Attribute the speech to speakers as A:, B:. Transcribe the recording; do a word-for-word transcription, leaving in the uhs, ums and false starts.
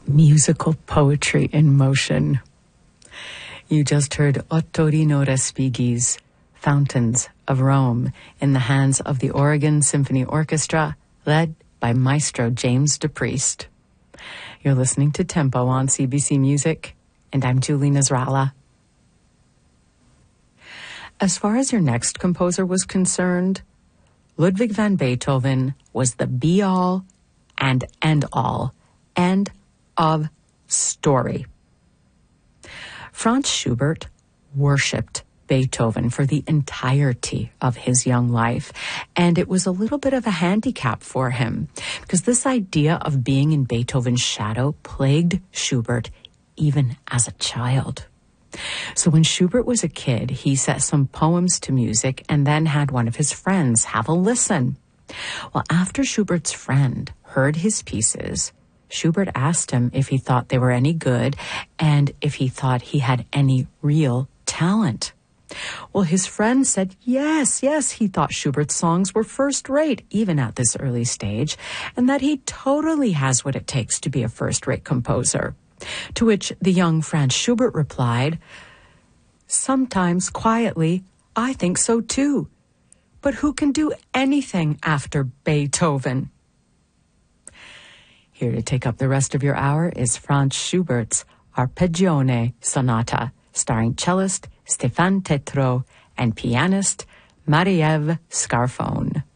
A: musical poetry in motion. You just heard Ottorino Respighi's Fountains of Rome in the hands of the Oregon Symphony Orchestra, led by Maestro James DePriest. You're listening to Tempo on C B C Music, and I'm Julie Nasrallah. As far as your next composer was concerned, Ludwig van Beethoven was the be-all and end-all, end of story. Franz Schubert worshipped Beethoven for the entirety of his young life, and it was a little bit of a handicap for him because this idea of being in Beethoven's shadow plagued Schubert even as a child. So when Schubert was a kid, he set some poems to music and then had one of his friends have a listen. Well, after Schubert's friend heard his pieces, Schubert asked him if he thought they were any good and if he thought he had any real talent. Well, his friend said yes, yes, he thought Schubert's songs were first-rate, even at this early stage, and that he totally has what it takes to be a first-rate composer. To which the young Franz Schubert replied, "Sometimes, quietly, I think so too. But who can do anything after Beethoven?" Here to take up the rest of your hour is Franz Schubert's Arpeggione Sonata, starring cellist Stéphane Tétrault and pianist Marie-Ève Scarfone.